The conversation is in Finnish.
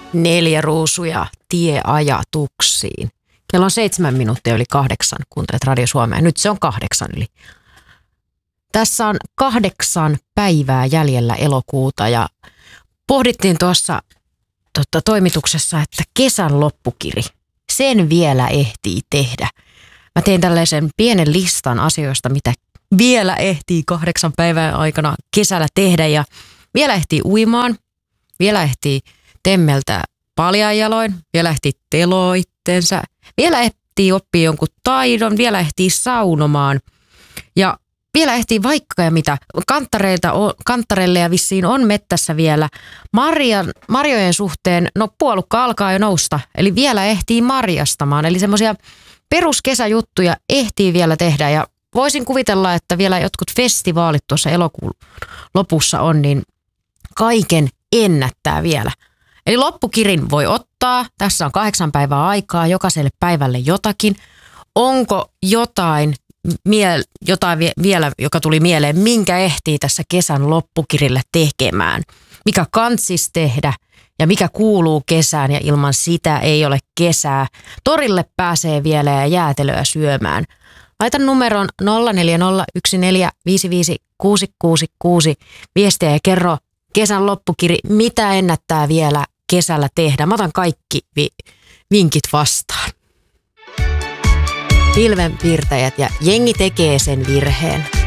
4 ruusuja tieajatuksiin. Kello on 7 minuuttia yli 8, kuuntelet Radio Suomea. Nyt se on 8 yli. Tässä on 8 päivää jäljellä elokuuta ja pohdittiin tuossa toimituksessa, että kesän loppukiri, sen vielä ehtii tehdä. Mä tein tällaisen pienen listan asioista, mitä vielä ehtii 8 päivän aikana kesällä tehdä ja vielä ehtii uimaan, vielä ehtii temmeltä paljaanjaloin, vielä ehtii teloa itsensä, vielä ehtii oppia jonkun taidon, vielä ehtii saunomaan ja vielä ehtii vaikka ja mitä. Kanttareille ja vissiin on mettässä vielä. Marjojen suhteen, puolukka alkaa jo nousta, eli vielä ehtii marjastamaan. Eli semmoisia peruskesäjuttuja ehtii vielä tehdä ja voisin kuvitella, että vielä jotkut festivaalit tuossa elokuun lopussa on, niin kaiken ennättää vielä. Eli loppukirin voi ottaa. Tässä on 8 päivää aikaa, jokaiselle päivälle jotakin. Onko jotain vielä, joka tuli mieleen, minkä ehtii tässä kesän loppukirille tekemään? Mikä kantsis tehdä ja mikä kuuluu kesään ja ilman sitä ei ole kesää? Torille pääsee vielä ja jäätelöä syömään. Laita numeron 0401455666 viestiä ja kerro kesän loppukiri, mitä ennättää vielä kesällä tehdä. Mä otan kaikki vinkit vastaan. Pilvenpiirtäjät ja jengi tekee sen virheen.